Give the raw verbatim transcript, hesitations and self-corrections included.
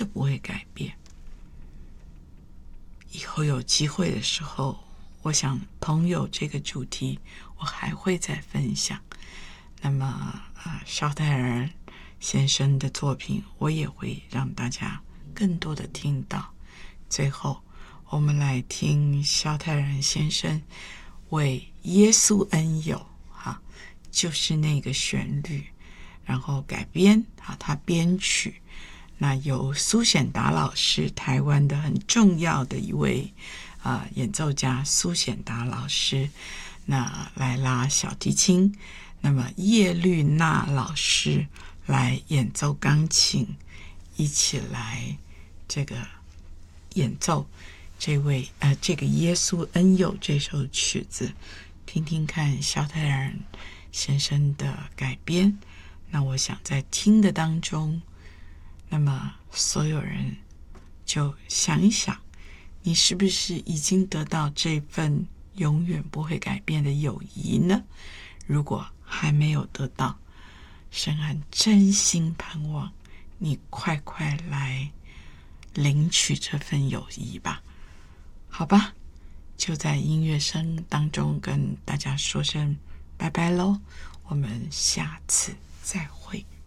的不会改变。以后有机会的时候，我想朋友这个主题我还会再分享。那么啊，萧泰然先生的作品我也会让大家更多的听到。最后我们来听萧泰然先生为耶稣恩友啊，就是那个旋律，然后改编啊，他编曲，那由苏显达老师，台湾的很重要的一位啊、呃、演奏家苏显达老师，那来拉小提琴，那么叶绿娜老师来演奏钢琴，一起来这个演奏这位呃这个耶稣恩友这首曲子，听听看萧泰然先生的改编。那我想在听的当中，那么所有人就想一想，你是不是已经得到这份永远不会改变的友谊呢？如果还没有得到，深谙真心盼望你快快来领取这份友谊吧。好吧，就在音乐声当中跟大家说声拜拜咯，我们下次再会。